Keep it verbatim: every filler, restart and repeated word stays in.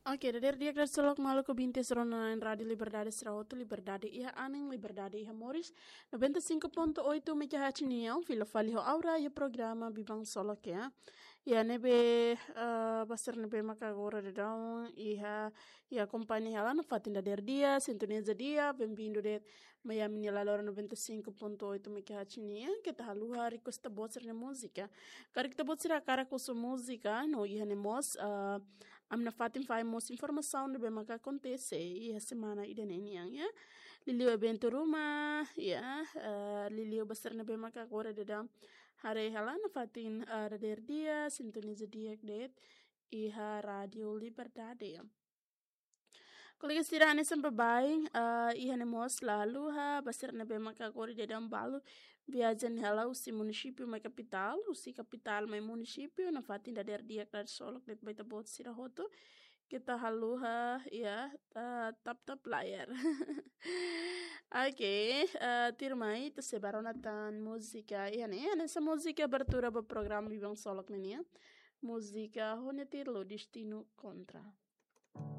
Oke, dari dia que solok malu ko bintes rona en Radio Liberdade Sraoto Liberdade iha aning Liberdade iha Moris noventa e cinco ponto oito megahertz niel filo faliho aura e programa bibang solok ya. Ya nebe uh, basar nebe makagora de daun iha iha companhia lá no fatinda der dia sintoniza dia bem-vindo de meia menina lora noventa e cinco ponto oito megahertz niel que tá luar e costa botsar na música. Cara que tá botsar a cara com sua música no iha nemos uh, amna fatin fai mos informação de bem que acontece e a semana ida neniang ya lilio evento rumah ya uh, lilio besar na bem que agora de dam hari hala na fatin uh, der dia sintoniza dia det e a Radio Liberdade ya. Colegas tirane sempre bem, uh, e hanemos lalu ha basir na bem que agora de dam balu viajan hala usi município mai capital usi capital mai município na fatin da der dia clar solok det baita bot sirahoto kita haluha ya uh, tap tap layar. Oke, uh, tirmai tu sebaronatan música ya né, nessa música abertura do programa Vivang Solok nih ya. Música Honetirlo Destino Contra.